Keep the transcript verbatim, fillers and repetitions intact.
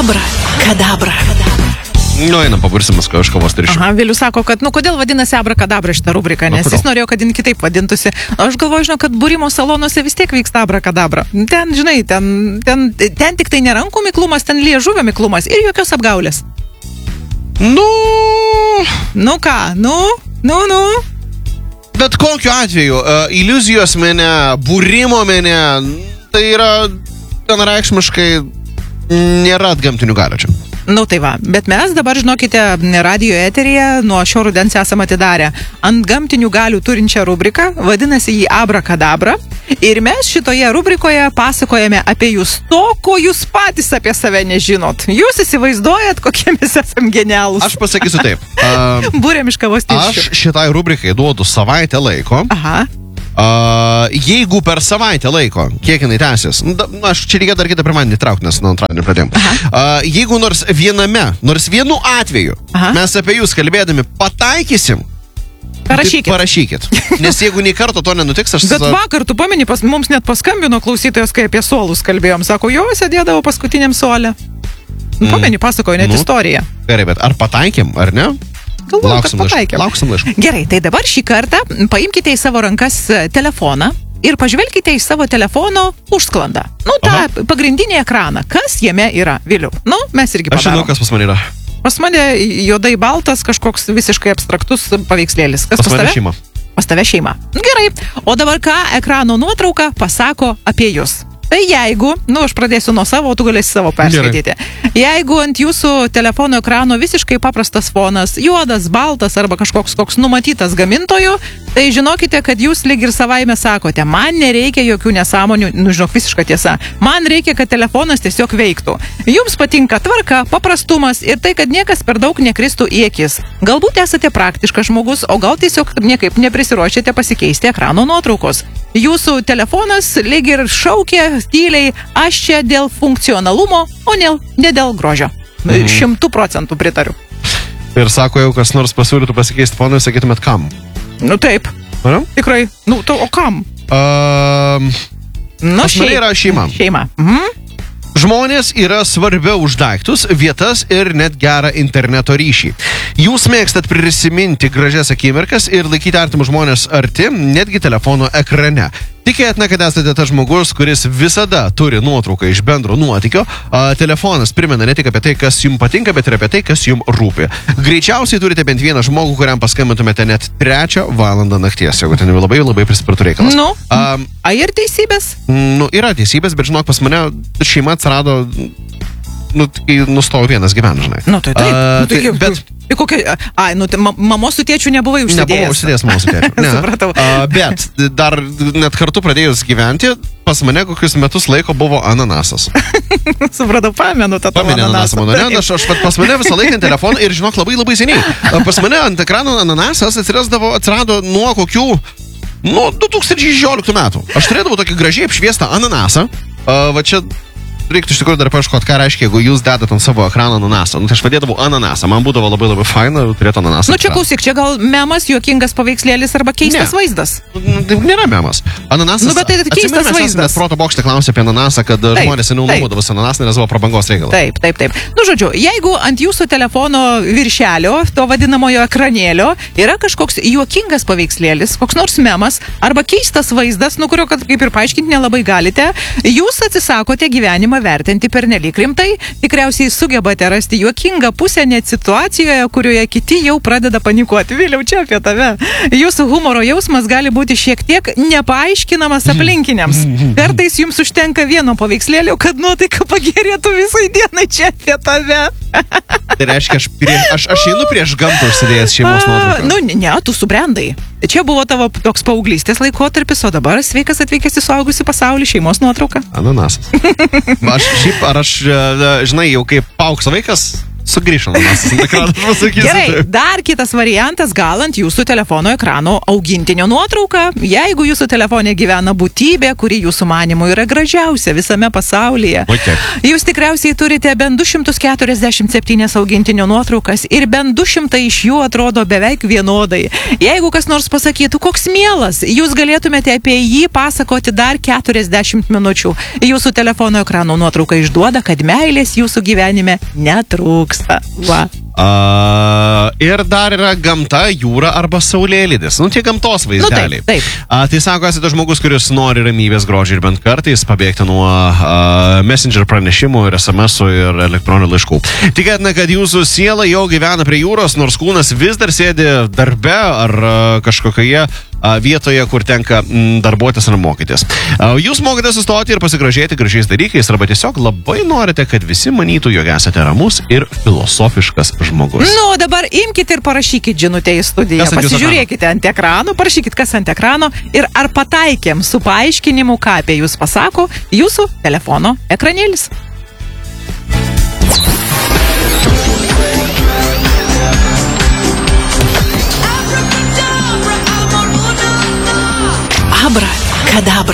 Abra kadabra. Nu, einam, pabursimas kažkavos trišių. Aha, Vilius sako, kad, nu, kodėl vadinasi Abra kadabra šitą rubriką, nes kodėl? jis norėjo, kad jin kitaip vadintųsi. Aš galvoju, žinau, kad būrimo salonuose vis tiek vyksta Abra kadabra. Ten, žinai, ten, ten, ten tik tai ne rankų miklumas, ten liežuvio miklumas ir jokios apgaulės. Nu... Nu ką, nu, nu, nu. Bet kokiu atveju, uh, iliuzijos mene, būrimo mene, tai yra vienareikšmiškai nėra atgamtinių galių čia. Nu tai va, bet mes dabar, žinokite, radijo eteryje nuo šio rudens esame atidarę ant gamtinių galių turinčią rubriką, vadinasi jį Abra kadabra. Ir mes šitoje rubrikoje pasakojame apie jūs to, ko jūs patys apie save nežinot. Jūs įsivaizduojat, kokie mes esam genialūs. Aš pasakysiu taip. Uh, Būrėm iš kavos tirščių. Aš šitai rubrikai duodu savaitę laiko. Aha. Uh, jeigu per savaitę laiko, kiek jinai tęsis, nu, da, nu, aš čia reikia dar kitą pirmadienį traukti, nes nuo antradienį pradėjom. Uh, jeigu nors viename, nors vienu atveju Aha. mes apie jūs kalbėdami pataikysim, Parašykit. tai parašykit. Nes jeigu nei karto to nenutiks, aš... Bet vakar, tu pameni, pas, mums net paskambino klausytojas, kai apie suolus kalbėjom. Sako, jo, sėdėdavo paskutiniam suole. Mm. Pameni, pasakojo net Nu. istoriją. Gerai, bet ar pataikėm, ar ne? Galvoju, Lauksim kad laiškų. pataikėm. Lauksim laiškų. Gerai, tai dabar šį kartą paimkite į savo rankas telefoną ir pažvelkite į savo telefono užsklandą. Nu, tą Aha. pagrindinį ekraną. Kas jame yra, Viliau? Nu, mes irgi Aš žinau, padarom. kas pas mane yra. Pas mane juodai baltas kažkoks visiškai abstraktus paveikslėlis. Kas Pas pas mane tave? šeima. Pas tave šeima. Gerai. O dabar ką ekrano nuotrauka pasako apie jūs? Tai jeigu, nu aš pradėsiu nuo savo, o tu galėsi savo perskaityti. Jeigu ant jūsų telefono ekrano visiškai paprastas fonas, juodas, baltas arba kažkoks koks numatytas gamintojų, tai žinokite, kad jūs lyg ir savaime sakote, man nereikia jokių nesąmonių, nu žinok, visiška tiesa. Man reikia, kad telefonas tiesiog veiktų. Jums patinka tvarka, paprastumas ir tai, kad niekas per daug nekristų į akis. Galbūt esate praktiškas žmogus, o gal tiesiog niekaip neprisiruošėte pasikeisti ekrano nuotraukos. Jūsų telefonas lyg ir šaukia tyliai, aš čia dėl funkcionalumo, o ne, ne dėl grožio. Mhm. Šimtų procentų pritariu. Ir sako, jau kas nors pasiūlytų pasikeisti foną, sakytumėt kam? Nu taip, Ar? tikrai. Nu, to, o kam? Um, Nu, Pas mane yra šeima. Šeima. Mhm. Žmonės yra svarbiau už daiktus, vietas ir net gerą interneto ryšį. Jūs mėgstat prisiminti gražias akimirkas ir laikyti artimus žmonės arti, netgi telefono ekrane. Tikėtina, kad esate tas žmogus, kuris visada turi nuotrauką iš bendro nuotykio. A, telefonas primena ne tik apie tai, kas jums patinka, bet ir apie tai, kas jums rūpi. Greičiausiai turite bent vieną žmogų, kuriam paskambintumėte net trečią valandą nakties, jeigu ten labai labai prispirtų reikalas. Nu, Um, a ir teisybės? nu, yra teisybės, bet žinok, pas mane šeima atsirado, nu, kai nustojo vienas gyventi, žinai. Nu, tai taip. A, Nu, tai, tai, bet tai kokia, ai, nu, tai ma- mamos su tėčiu nebuvai užsidėjęs. Nebuvau užsidėjęs mamos su tėčiu. Ne. Supratau. A, bet dar net kartu pradėjus gyventi, pas mane kokius metus laiko buvo ananasas. Supratau, pamenu tą tavo Pamenė ananasą ananasą. mano, ne? Aš, aš vat pas mane visą laiką ant telefoną ir žinok labai labai seniai. A, Pas mane ant ekrano ananasas atsirasdavo, atsirado nuo kokių, nuo du tūkstančiai šešioliktų metų. Aš turėdavau tokį gražiai apšviestą ananasą. A, va čia reiktų iš tikrųjų dar paieškoti, ką reiškia, jeigu jūs dedat ant savo ekrano ananasą. Nu, tai aš vadėdavau ananasą. Man būdavo labai labai faina turėti ananasą. Nu, čia klausyk, čia gal memas, juokingas paveikslėlis arba keistas Ne. vaizdas. Nu, tai nėra memas. Ananasas. Nu, bet tai keistas atsimeni, mes esame vaizdas. net proto bokšte klausė apie ananasą, kad Taip, žmonės seniau taip. naudodavosi ananasą, nes buvo prabangos reikalas. Taip, taip, taip. Nu, žodžiu, jeigu ant jūsų telefono viršelio, to vadinamojo ekranėlio, yra kažkoks juokingas paveikslėlis, koks nors memas, arba keistas vaizdas, nu kurio, kad kaip ir paaiškinti nelabai galite, jūs atsisakote gyvenimą vertinti pernelyg rimtai, tikriausiai sugebate rasti juokingą pusę net situacijoje, kurioje kiti jau pradeda panikuoti. Vėliau čia apie tave. Jūsų humoro jausmas gali būti šiek tiek nepaaiškinamas aplinkiniams. Kartais jums užtenka vieno paveikslėlio, kad nuotaika pagerėtų visai dienai čia apie tave. Tai reiškia, aš, prie, aš, aš einu prieš gamtą užsidėjęs šeimos A, nuotrauką. Nu, ne, ne, tu subrendai. Čia buvo tavo toks paauglystės laikotarpis, o dabar sveikas atvykęs į suaugusių pasaulį, šeimos nuotrauka. Ananasas. Aš šiaip, ar aš, e, žinai, jau kaip paaugs vaikas, sugrįžo ananasas ant ekrano, aš pasakysiu. Gerai, dar kitas variantas, gal ant jūsų telefono ekrano augintinio nuotrauka. Jeigu jūsų telefone gyvena būtybė, kuri jūsų manimu yra gražiausia visame pasaulyje. Okay. Jūs tikriausiai turite bent du šimtus keturiasdešimt septynias augintinio nuotraukas ir bent du šimtai iš jų atrodo beveik vienodai. Jeigu kas nors pasakytų, koks mielas, jūs galėtumėte apie jį pasakoti dar keturiasdešimt minučių. Jūsų telefono ekrano nuotrauka išduoda, kad meilės jūsų gyvenime netrūksta. Va. Uh, ir dar yra gamta, jūra arba saulėlydis. Nu, tie gamtos vaizdeliai. Nu, taip, taip. Uh, tai sako, esate žmogus, kuris nori ramybės, grožį ir bent kartais pabėgti nuo uh, messenger pranešimų ir es em esų ir elektroninių laiškų. Tikėtina, kad jūsų siela jau gyvena prie jūros, nors kūnas vis dar sėdi darbe ar uh, kažkokioje uh, vietoje, kur tenka mm, darbuotis ar mokytis. Uh, jūs mokate sustoti ir pasigrožėti gražiais dalykais arba tiesiog labai norite, kad visi manytų, jog esate ramus ir filosofiškas žmogus. Nu, dabar imkite ir parašykit žinutę į studiją. Pasižiūrėkite ant ekrano, parašykit, kas ant ekrano ir ar pataikėm su paaiškinimu, ką apie jūs pasako jūsų telefono ekranėlis. Abra, kadabra.